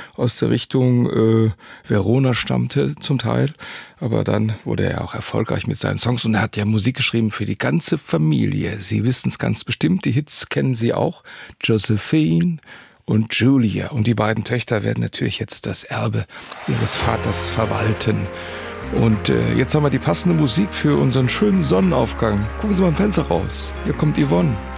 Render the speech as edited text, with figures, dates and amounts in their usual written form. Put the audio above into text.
aus der Richtung Verona stammte zum Teil. Aber dann wurde er auch erfolgreich mit seinen Songs und er hat ja Musik geschrieben für die ganze Familie. Sie wissen es ganz bestimmt, die Hits kennen Sie auch. Josephine und Julia. Und die beiden Töchter werden natürlich jetzt das Erbe ihres Vaters verwalten. Und jetzt haben wir die passende Musik für unseren schönen Sonnenaufgang. Gucken Sie mal im Fenster raus. Hier kommt Yvonne.